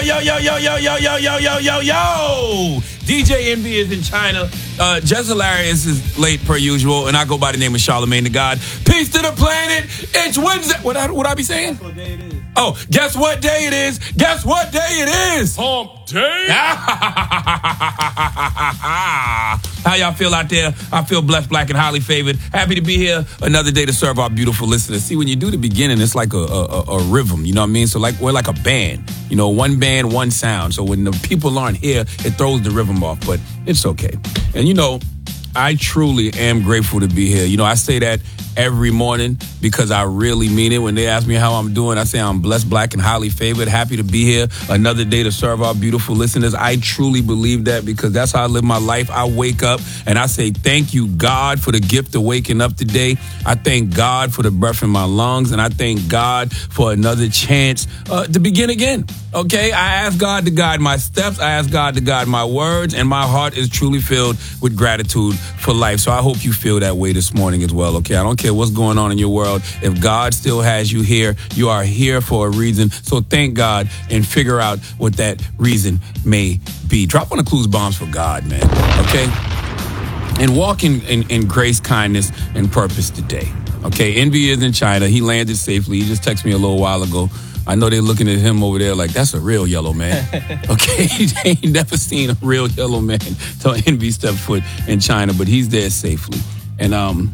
yo. DJ Envy is in China. Just Hilarious is late per usual, and I go by the name of Charlamagne the God. Peace to the planet. It's Wednesday. What I be saying? Guess what day it is? Oh, guess what day it is? Guess what day it is? Hump day. How y'all feel out there? I feel blessed, black, and highly favored. Happy to be here. Another day to serve our beautiful listeners. See, when you do the beginning, it's like a rhythm. You know what I mean? So like we're like a band. You know, one band, one sound. So when the people aren't here, it throws the rhythm off. But it's okay. And you know, I truly am grateful to be here. You know, I say that every morning because I really mean it. When they ask me how I'm doing, I say I'm blessed, black, and highly favored. Happy to be here. Another day to serve our beautiful listeners. I truly believe that because that's how I live my life. I wake up and I say, thank you, God, for the gift of waking up today. I thank God for the breath in my lungs, and I thank God for another chance to begin again. Okay? I ask God to guide my steps. I ask God to guide my words, and my heart is truly filled with gratitude for life. So I hope you feel that way this morning as well, okay? I don't care what's going on in your world. If God still has you here, you are here for a reason. So thank God and figure out what that reason may be. Drop on the clues bombs for God, man, okay? And walk in grace, kindness, and purpose today, okay? Envy is in China. He landed safely. He just texted me a little while ago. I know they're looking at him over there like, that's a real yellow man. Okay? They ain't never seen a real yellow man till Envy stepped foot in China, but he's there safely. And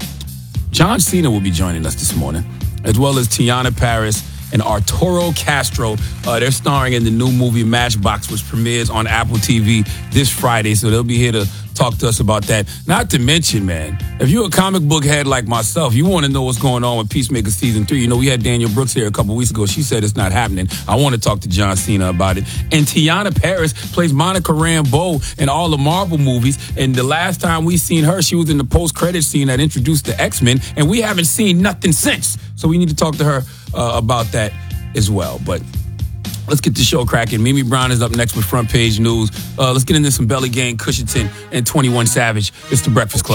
John Cena will be joining us this morning, as well as Tiana Paris and Arturo Castro. They're starring in the new movie Matchbox, which premieres on Apple TV this Friday. So they'll be here to talk to us about that. Not to mention, man, if you're a comic book head like myself, you want to know what's going on with Peacemaker Season 3. You know, we had Daniel Brooks here a couple weeks ago. She said it's not happening. I want to talk to John Cena about it. And Tiana Paris plays Monica Rambeau in all the Marvel movies. And the last time we seen her, she was in the post-credit scene that introduced the X-Men. And we haven't seen nothing since. So we need to talk to her about that as well. But let's get the show cracking. Mimi Brown is up next with Front Page News. Let's get into some Belly Gang, Cushington, and 21 Savage. It's the Breakfast Club.